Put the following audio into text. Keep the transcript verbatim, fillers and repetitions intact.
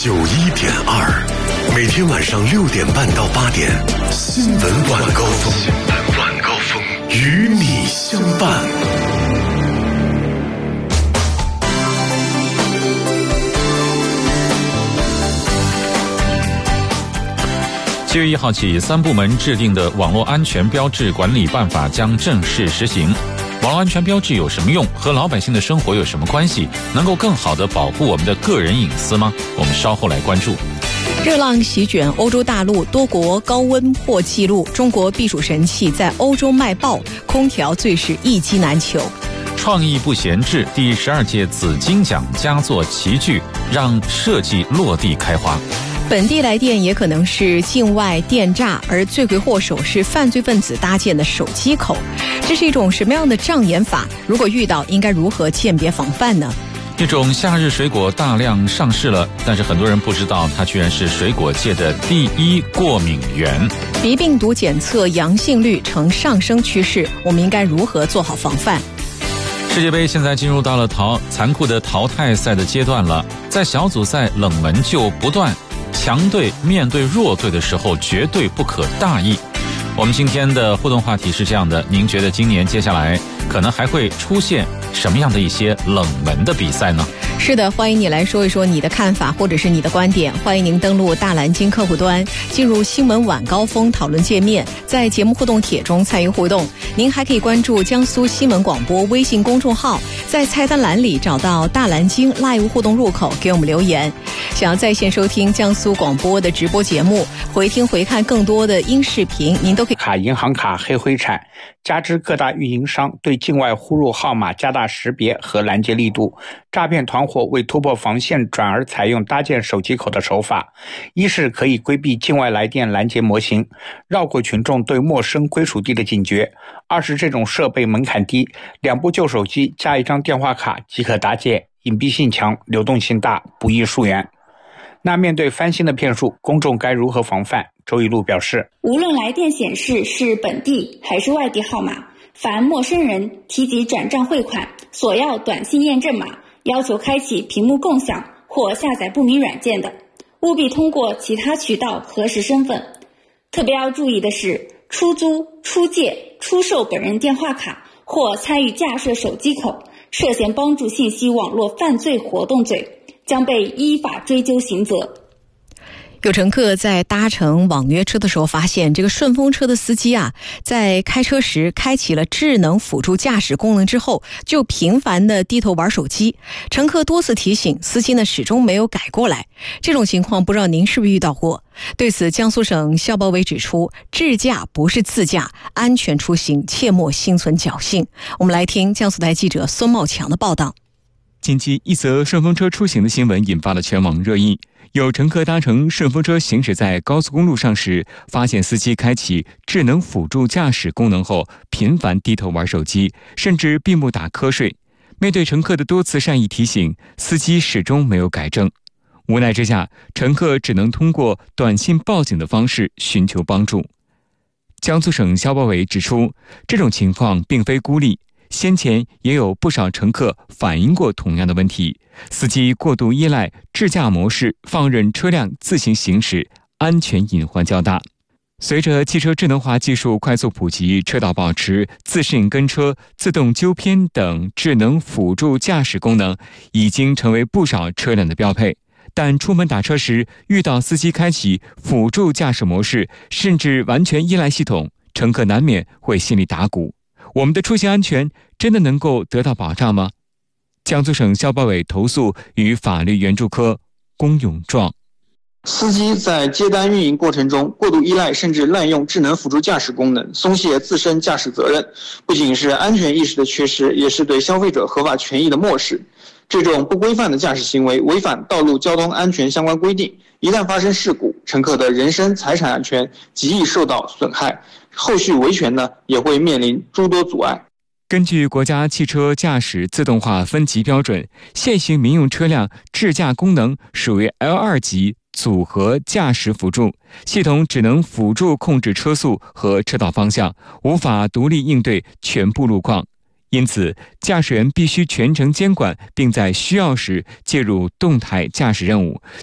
九一点二，每天晚上六点半到八点，新闻晚高峰，新闻晚高峰与你相伴。 七月一号起，三部门制定的网络安全标志管理办法将正式实行。网络安全标志有什么用？和老百姓的生活有什么关系？能够更好地保护我们的个人隐私吗？我们稍后来关注。 热浪席卷欧洲大陆，多国高温破纪录，中国避暑神器在欧洲卖爆，空调最是一机难求。 创意不闲置，第十二届紫金奖佳作齐聚，让设计落地开花。 本地来电也可能是境外电诈，而罪魁祸首是犯罪分子搭建的手机口。这是一种什么样的障眼法？如果遇到，应该如何鉴别防范呢？ 一种夏日水果大量上市了，但是很多人不知道它居然是水果界的第一过敏源。 鼻病毒检测阳性率呈上升趋势，我们应该如何做好防范？ 世界杯现在进入到了淘残酷的淘汰赛的阶段了，在小组赛冷门就不断，强队面对弱队的时候绝对不可大意。我们今天的互动话题是这样的，您觉得今年接下来可能还会出现什么样的一些冷门的比赛呢？ 是的，欢迎你来说一说你的看法或者是你的观点。欢迎您登录大蓝鲸客户端，进入新闻晚高峰讨论界面，在节目互动帖中参与互动。您还可以关注江苏新闻广播微信公众号，在菜单栏里找到大蓝鲸 Live 互动入口，给我们留言。想要在线收听江苏广播的直播节目，回听回看更多的音视频，您都可以。 卡银行卡黑灰产，加之各大运营商对境外呼入号码加大识别和拦截力度，诈骗团伙为突破防线，转而采用搭建手机口的手法。一是可以规避境外来电拦截模型，绕过群众对陌生归属地的警觉；二是这种设备门槛低，两部旧手机加一张电话卡即可搭建，隐蔽性强，流动性大，不易溯源。那面对翻新的骗术，公众该如何防范？周一路表示， 无论来电显示是本地还是外地号码，凡陌生人提及转账汇款，索要短信验证码，要求开启屏幕共享或下载不明软件的，务必通过其他渠道核实身份。特别要注意的是，出租、出借、出售本人电话卡或参与架设手机口，涉嫌帮助信息网络犯罪活动罪，将被依法追究刑责。 有乘客在搭乘网约车的时候发现，这个顺风车的司机啊，在开车时开启了智能辅助驾驶功能之后，就频繁地低头玩手机。乘客多次提醒，司机呢始终没有改过来。这种情况不知道您是不是遇到过？对此，江苏省消保委指出，智驾不是自驾，安全出行切莫心存侥幸。我们来听江苏台记者孙茂强的报道。 近期一则顺风车出行的新闻引发了全网热议。有乘客搭乘顺风车行驶在高速公路上时，发现司机开启智能辅助驾驶功能后，频繁低头玩手机，甚至闭目打瞌睡。面对乘客的多次善意提醒，司机始终没有改正。无奈之下，乘客只能通过短信报警的方式寻求帮助。江苏省消保委指出，这种情况并非孤立，先前也有不少乘客反映过同样的问题，司机过度依赖智驾模式，放任车辆自行行驶，安全隐患较大。随着汽车智能化技术快速普及，车道保持、自适应跟车、自动纠偏等智能辅助驾驶功能已经成为不少车辆的标配。但出门打车时遇到司机开启辅助驾驶模式，甚至完全依赖系统，乘客难免会心里打鼓。我们的出行安全真的能够得到保障吗？江苏省消保委投诉与法律援助科龚永壮， 司机在接单运营过程中过度依赖甚至滥用智能辅助驾驶功能，松懈自身驾驶责任，不仅是安全意识的缺失，也是对消费者合法权益的漠视。这种不规范的驾驶行为违反道路交通安全相关规定，一旦发生事故，乘客的人身财产安全极易受到损害，后续维权呢也会面临诸多阻碍。 根据国家汽车驾驶自动化分级标准，现行民用车辆智驾功能属于 L 二 级组合驾驶辅助系统，只能辅助控制车速和车道方向，无法独立应对全部路况。因此，驾驶员必须全程监管，并在需要时介入动态驾驶任务，